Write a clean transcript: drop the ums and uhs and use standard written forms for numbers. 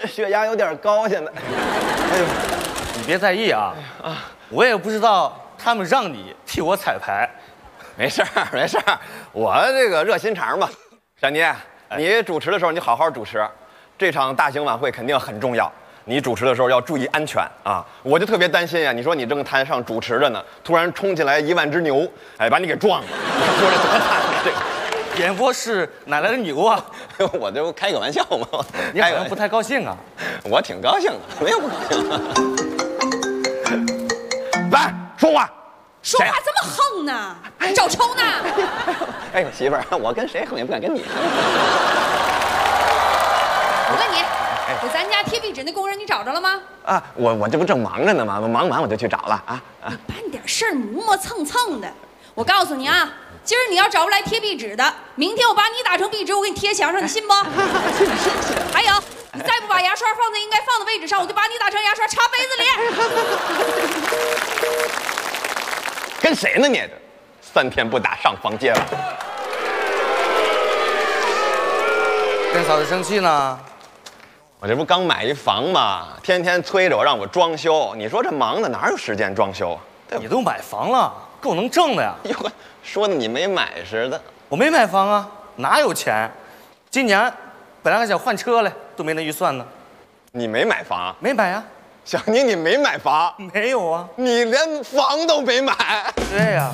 血压有点高，现在。哎呦， 你别在意啊，我也不知道他们让你替我彩排。 没事儿，没事儿，我这个热心肠嘛。闪妮，你主持的时候你好好主持，这场大型晚会肯定很重要。你主持的时候要注意安全啊！我就特别担心呀，你说你正台上主持着呢，突然冲进来1万只牛，哎，把你给撞了，说这多惨啊！这个演播室哪来的牛啊？ 我这不开个玩笑吗？ 你好像不太高兴啊？ 我挺高兴的，没有不高兴的。来，说话。 说话这么横呢？找抽呢？ 哎呦，媳妇儿，我跟谁横也不敢跟你。 我问你，给咱家贴壁纸那工人你找着了吗？ 啊，我这不正忙着呢吗？忙完我就去找了啊啊！ 办点事儿磨蹭蹭的。我告诉你啊，今儿你要找不来贴壁纸的，明天我把你打成壁纸，我给你贴墙上，你信不？还有，你再不把牙刷放在应该放的位置上，我就把你打成牙刷插杯子里。 跟谁呢你？3天不打上房揭了。 跟嫂子生气呢？ 我这不刚买一房吗？天天催着我让我装修，你说这忙的哪有时间装修？ 你都买房了，够能挣的呀！ 哟，说的你没买似的。 我没买房啊，哪有钱？今年本来还想换车嘞，都没那预算呢。 你没买房？ 没买啊。 小妮，你没买房？ 没有啊。 你连房都没买？ 对呀。